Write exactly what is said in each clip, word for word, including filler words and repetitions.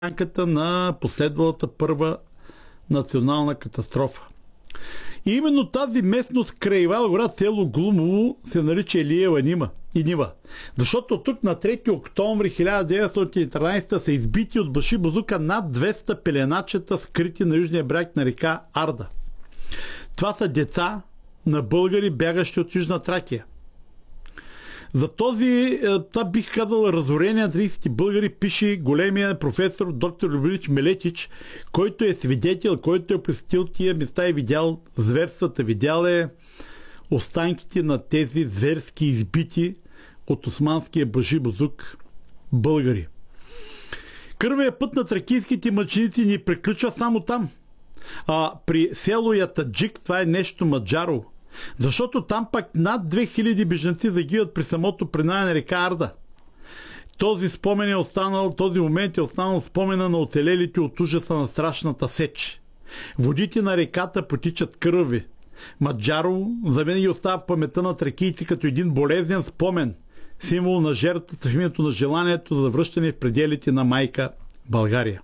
сянката на последвалата първа национална катастрофа. И именно тази местност край Ивайло град, село Глумово, се нарича Илиева Нива. И Нива. Защото тук на трети октомври хиляда деветстотин и тринадесета са избити от баши бозука над двеста пеленачета, скрити на южния бряг на река Арда. Това са деца на българи, бягащи от Южна Тракия. За този, това бих казал, разорение на тридесет българи пише големия професор доктор Любомир Милетич, който е свидетел, който е посетил тия места и видял зверствата, видял е останките на тези зверски избити от османския баши бозук българи. Кървият път на тракийските мъченици ни приключва само там. А при село Ятаджик това е нещо маджаро. Защото там пък над две хиляди бежанци загиват при самото преминаване на река Арда. Този спомен е останал, този момент е останал спомена на оцелелите от ужаса на страшната сеч. Водите на реката потичат кръви. Маджаро завинаги остава в паметта на тракийци като един болезнен спомен, символ на жертвата в името на желанието за връщане в пределите на майка България.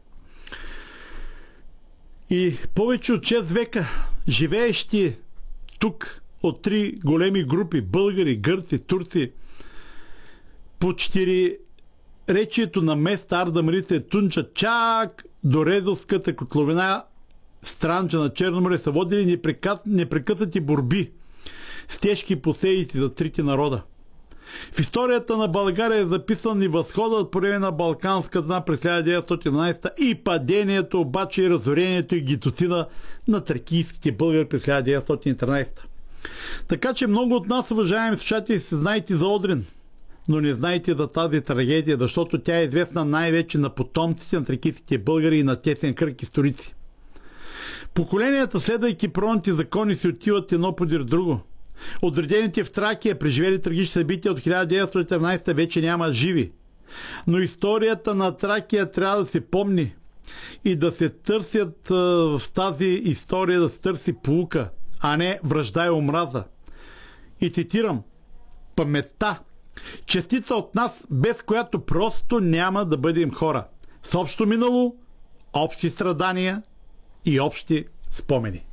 И повече от шест века живеещи тук от три големи групи българи, гърци, турци по четири речието на мест Арда, Марица, Тунча, чак до Резовската котловина Странджа на Черно море са водили непрекъснати борби с тежки последици за трите народа. В историята на България е записан и възходът по време на Балканска война през хиляда деветстотин и единадесета и падението, обаче и разорението и геноцида на тракийските българи през хиляда деветстотин и тринадесета. Така че много от нас, уважаеми слушатели, се знаете за Одрин, но не знаете за тази трагедия, защото тя е известна най-вече на потомците на тракийските българи и на тесен кръг историци. Поколенията, следвайки природните закони, си отиват едно подир друго. Отредените в Тракия, преживели трагични събития от хиляда деветстотин и тринадесета, вече няма живи. Но историята на Тракия трябва да се помни и да се търсят в тази история, да се търси поука, а не вражда и омраза. И цитирам: паметта, частица от нас, без която просто няма да бъдем хора. С общо минало, общи страдания и общи спомени.